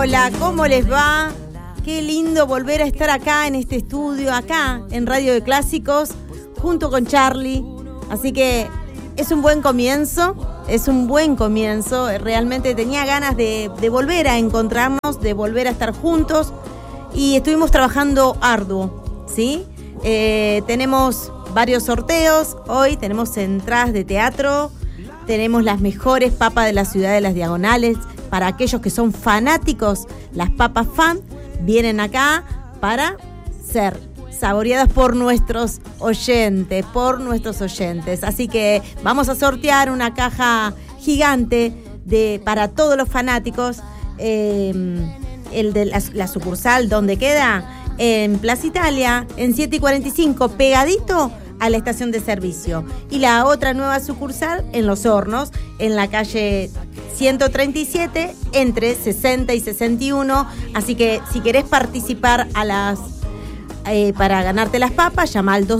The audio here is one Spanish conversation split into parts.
Hola, ¿cómo les va? Qué lindo volver a estar acá en este estudio, acá en Radio de Clásicos, junto con Charlie. Así que es un buen comienzo, Realmente tenía ganas de volver a encontrarnos, de volver a estar juntos y estuvimos trabajando arduo, ¿sí? Tenemos varios sorteos, hoy tenemos entradas de teatro, tenemos las mejores papas de la ciudad de Las Diagonales. Para aquellos que son fanáticos, las papas fan vienen acá para ser saboreadas por nuestros oyentes, Así que vamos a sortear una caja gigante para todos los fanáticos. El de la sucursal, ¿dónde queda? En Plaza Italia, en 7 y 45, pegadito a la estación de servicio. Y la otra nueva sucursal en Los Hornos, en la calle 137, entre 60 y 61. Así que si querés participar para ganarte las papas, llama al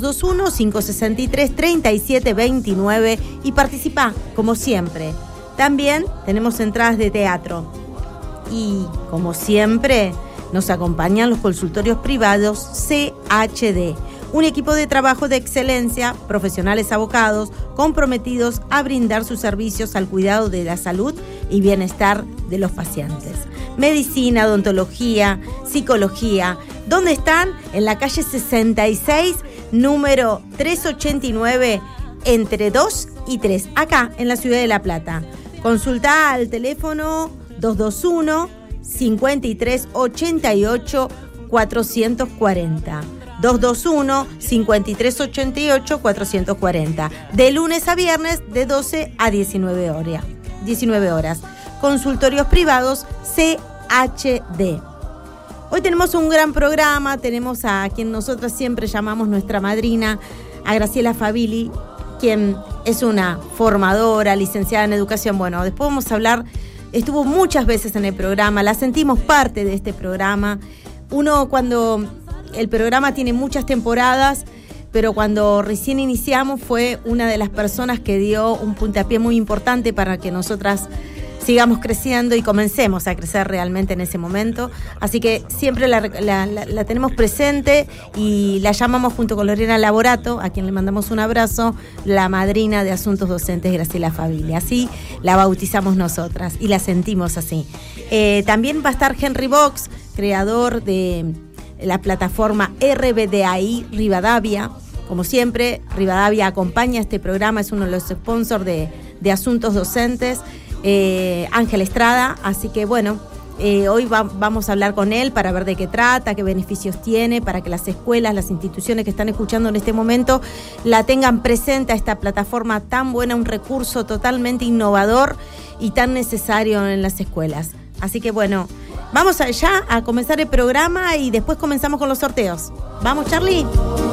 221-563-3729 y participa como siempre. También tenemos entradas de teatro. Y como siempre, nos acompañan los consultorios privados CHD. Un equipo de trabajo de excelencia, profesionales abocados, comprometidos a brindar sus servicios al cuidado de la salud y bienestar de los pacientes. Medicina, odontología, psicología. ¿Dónde están? En la calle 66, número 389, entre 2 y 3, acá en la ciudad de La Plata. Consulta al teléfono 221-5388-440. 221-5388-440. De lunes a viernes de 12 a 19 horas. Consultorios privados CHD. Hoy tenemos un gran programa. Tenemos a quien nosotras siempre llamamos nuestra madrina, a Graciela Favilli, quien es una formadora, licenciada en educación. Bueno, después vamos a hablar. Estuvo muchas veces en el programa, la sentimos parte de este programa. Cuando el programa tiene muchas temporadas, pero cuando recién iniciamos fue una de las personas que dio un puntapié muy importante para que nosotras sigamos creciendo y comencemos a crecer realmente en ese momento. Así que siempre la tenemos presente y la llamamos junto con Lorena Laborato, a quien le mandamos un abrazo, la madrina de Asuntos Docentes Graciela Favilli. Así la bautizamos nosotras y la sentimos así. También va a estar Henry Box, creador de la plataforma RBDAI Rivadavia. Como siempre, Rivadavia acompaña este programa, es uno de los sponsors de Asuntos Docentes. Ángel Estrada, así que bueno, hoy vamos a hablar con él para ver de qué trata, qué beneficios tiene, para que las escuelas, las instituciones que están escuchando en este momento la tengan presente a esta plataforma tan buena, un recurso totalmente innovador y tan necesario en las escuelas. Así que bueno, vamos allá a comenzar el programa y después comenzamos con los sorteos. ¿Vamos, Charlie?